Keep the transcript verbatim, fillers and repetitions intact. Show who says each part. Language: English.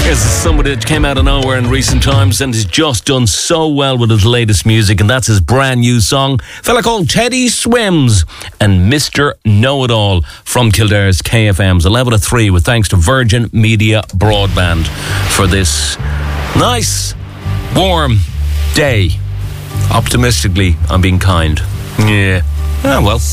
Speaker 1: Here's somebody that came out of nowhere in recent times and has just done so well with his latest music, and that's his brand new song. A fella called Teddy Swims and Mister Know-It-All from Kildare's K F M's eleven to three, with thanks to Virgin Media Broadband for this nice, warm day. Optimistically, I'm being kind. Yeah. Ah, well.